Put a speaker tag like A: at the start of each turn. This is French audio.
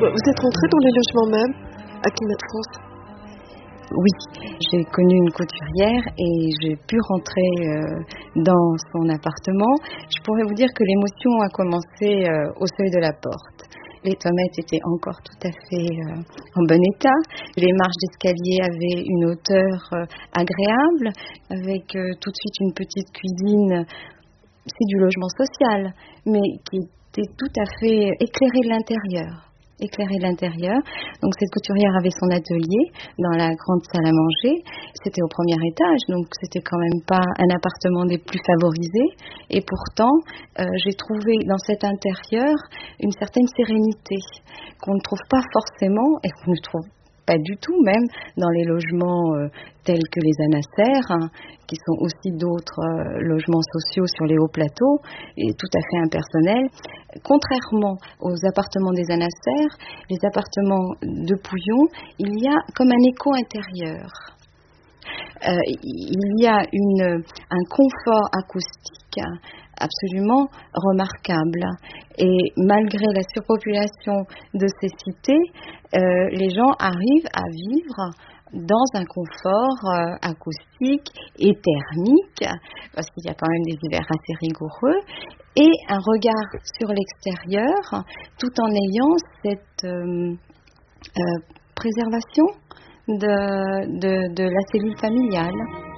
A: Vous êtes rentré dans les logements même à Climat France?
B: Oui, j'ai connu une couturière et j'ai pu rentrer dans son appartement. Je pourrais vous dire que l'émotion a commencé au seuil de la porte. Les toilettes étaient encore tout à fait en bon état. Les marches d'escalier avaient une hauteur agréable, avec tout de suite une petite cuisine. C'est du logement social, mais qui était tout à fait éclairé de l'intérieur. Donc cette couturière avait son atelier dans la grande salle à manger. C'était au premier étage, donc c'était quand même pas un appartement des plus favorisés. Et pourtant, j'ai trouvé dans cet intérieur une certaine sérénité qu'on ne trouve pas forcément et qu'on ne trouve pas du tout même dans les logements tels que les anasères, qui sont aussi d'autres logements sociaux sur les hauts plateaux et tout à fait impersonnels. Contrairement aux appartements des anasères, les appartements de Pouillon, il y a comme un écho intérieur. Il y a un confort acoustique absolument remarquable. Et malgré la surpopulation de ces cités, les gens arrivent à vivre dans un confort acoustique et thermique, parce qu'il y a quand même des hivers assez rigoureux, et un regard sur l'extérieur, tout en ayant cette préservation de la cellule familiale.